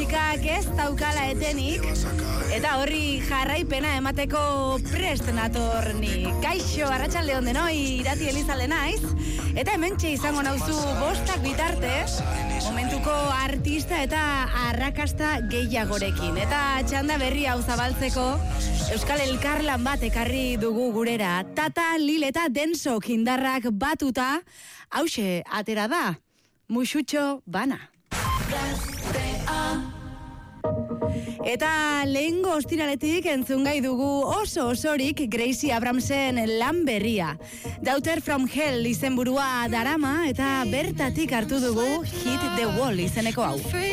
musikak ez daukala etenik, eta horri jarraipena emateko prest nator ni. Kaixo, arratsalde on denoi, Irati Elizalde naiz, eta hementxe izango nauzu bostak bitarte, momentuko artista eta arrakasta gehiagorekin. Eta txanda berri hau zabaltzeko, Euskal Elkarlan bat ekarri dugu gurera. Tata, Lil eta Densok indarrak batuta, hauxe atera da, Muxutxo Bana. Eta lehengo ostiraletik entzungai dugu oso osorik Gracie Abramsen lan berria. Daughter from Hell izenburua darama eta bertatik hartu dugu Hit the Wall izeneko hau.